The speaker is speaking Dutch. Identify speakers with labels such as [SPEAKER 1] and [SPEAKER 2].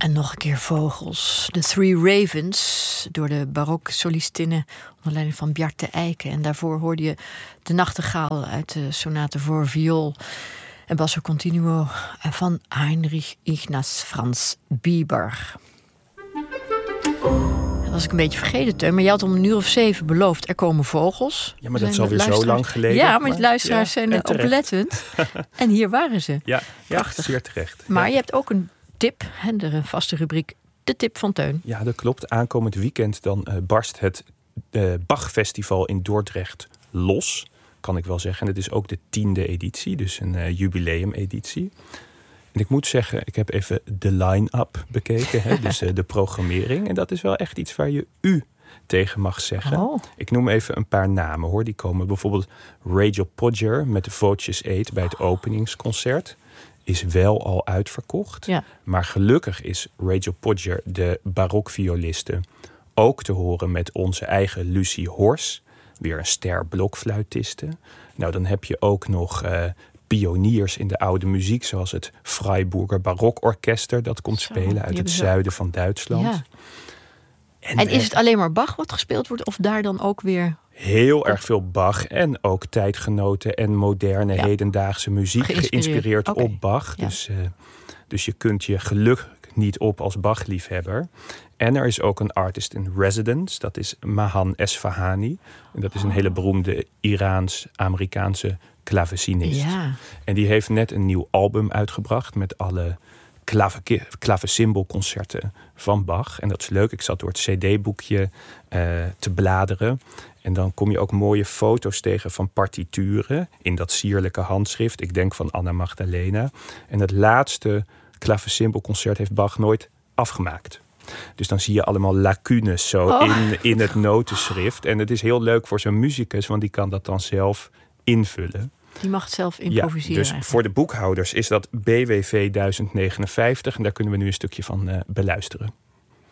[SPEAKER 1] En nog een keer vogels. The Three Ravens, door de barok-solistinnen onder leiding van Bjarte Eiken. En daarvoor hoorde je de nachtegaal uit de sonate voor viool en basso continuo van Heinrich Ignaz Franz Bieber. Dat was ik een beetje vergeten, Teun. Maar je had om 7:00 beloofd, er komen vogels.
[SPEAKER 2] Ja, maar dat is alweer zo lang geleden.
[SPEAKER 1] Ja, maar de luisteraars zijn oplettend. En hier waren ze.
[SPEAKER 2] Ja, zeer terecht.
[SPEAKER 1] Maar je hebt ook een tip, een vaste rubriek, de tip van Teun.
[SPEAKER 2] Ja, dat klopt. Aankomend weekend dan barst het Bach-festival in Dordrecht los. Kan ik wel zeggen. En het is ook de 10e editie, dus een jubileumeditie. En ik moet zeggen, ik heb even de line-up bekeken. Hè, dus de programmering. En dat is wel echt iets waar je u tegen mag zeggen.
[SPEAKER 1] Oh.
[SPEAKER 2] Ik noem even een paar namen hoor. Die komen bijvoorbeeld Rachel Podger met de Voces 8 bij het openingsconcert. Is wel al uitverkocht. Ja. Maar gelukkig is Rachel Podger, de barokvioliste, ook te horen met onze eigen Lucie Hors. Weer een ster blokfluitiste. Nou, dan heb je ook nog pioniers in de oude muziek, zoals het Freiburger Barokorkester. Dat komt spelen uit het zuiden van Duitsland. Ja.
[SPEAKER 1] En is het alleen maar Bach wat gespeeld wordt? Of daar dan ook weer
[SPEAKER 2] heel erg veel Bach en ook tijdgenoten en moderne hedendaagse muziek geïnspireerd op Bach. Ja. Dus je kunt je gelukkig niet op als Bach-liefhebber. En er is ook een artist in residence, dat is Mahan Esfahani. En dat is een hele beroemde Iraans-Amerikaanse klavecinist. Ja. En die heeft net een nieuw album uitgebracht met alle klavecimbalconcerten van Bach. En dat is leuk. Ik zat door het cd-boekje te bladeren. En dan kom je ook mooie foto's tegen van partituren in dat sierlijke handschrift. Ik denk van Anna Magdalena. En het laatste klavecimbalconcert heeft Bach nooit afgemaakt. Dus dan zie je allemaal lacunes zo in het notenschrift. En het is heel leuk voor zo'n muzikus, want die kan dat dan zelf invullen.
[SPEAKER 1] Die mag het zelf improviseren.
[SPEAKER 2] Ja, dus voor de boekhouders is dat BWV 1059. En daar kunnen we nu een stukje van beluisteren.